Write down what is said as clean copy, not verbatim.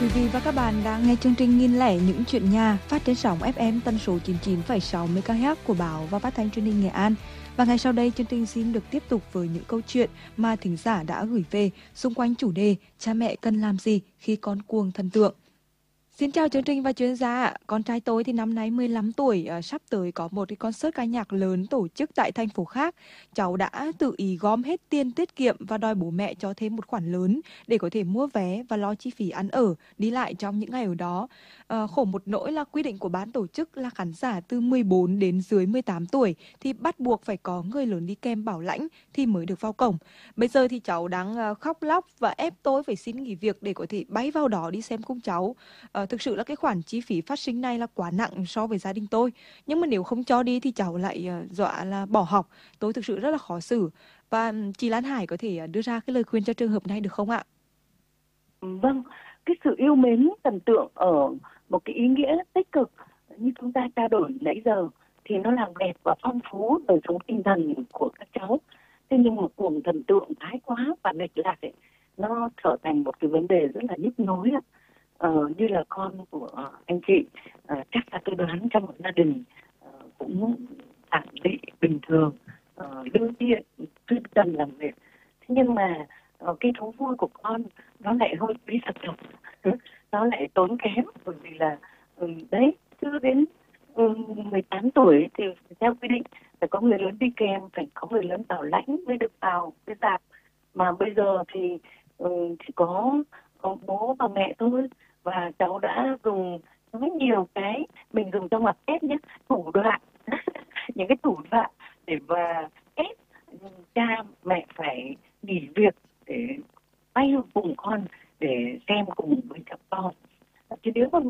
Quý vị và các bạn đang nghe chương trình Nghìn lẻ những chuyện nhà phát trên sóng FM tần số 99,6 MHz của Báo và Phát thanh Truyền hình Nghệ An. Và ngay sau đây chương trình xin được tiếp tục với những câu chuyện mà thính giả đã gửi về xung quanh chủ đề cha mẹ cần làm gì khi con cuồng thần tượng. Xin chào chương trình và chuyên gia ạ. Con trai tôi thì năm nay 15 tuổi, sắp tới có một cái concert ca nhạc lớn tổ chức tại thành phố khác. Cháu đã tự ý gom hết tiền tiết kiệm và đòi bố mẹ cho thêm một khoản lớn để có thể mua vé và lo chi phí ăn ở, đi lại trong những ngày ở đó. Khổ một nỗi là quy định của ban tổ chức là khán giả từ 14 đến dưới 18 tuổi thì bắt buộc phải có người lớn đi kèm bảo lãnh thì mới được vào cổng. Bây giờ thì cháu đang khóc lóc và ép tôi phải xin nghỉ việc để có thể bay vào đó đi xem cùng cháu. Thực sự là cái khoản chi phí phát sinh này là quá nặng so với gia đình tôi. Nhưng mà nếu không cho đi thì cháu lại dọa là bỏ học. Tôi thực sự rất là khó xử. Và chị Lan Hải có thể đưa ra cái lời khuyên cho trường hợp này được không ạ? Vâng, cái sự yêu mến thần tượng ở một cái ý nghĩa tích cực như chúng ta trao đổi nãy giờ thì nó làm đẹp và phong phú đời sống tinh thần của các cháu. Thế nhưng mà cuồng thần tượng thái quá và lệch lạc ấy, nó trở thành một cái vấn đề rất là nhức nhối. Như là con của anh chị, chắc là tôi đoán trong một gia đình cũng tạm dị bình thường, lương thiện, chuyên cần làm việc. Thế nhưng mà cái thú vui của con nó lại hơi bí thật thật nó lại tốn kém, bởi vì là đấy, chưa đến 18 tuổi thì theo quy định phải có người lớn đi kèm, phải có người lớn bảo lãnh mới được vào cái rạp. Mà bây giờ thì chỉ có bố và mẹ thôi, và cháu đã dùng rất nhiều cái mình dùng trong mặt ép nhé, thủ đoạn những cái thủ đoạn để mà ép cha mẹ phải nghỉ việc để bay cùng con để xem cùng với các con. Chứ nếu mà